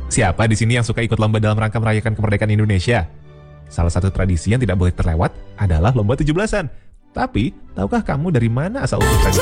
Siapa di sini yang suka ikut lomba dalam rangka merayakan kemerdekaan Indonesia? Salah satu tradisi yang tidak boleh terlewat adalah lomba 17-an. Tapi, tahukah kamu dari mana asal usul tradisi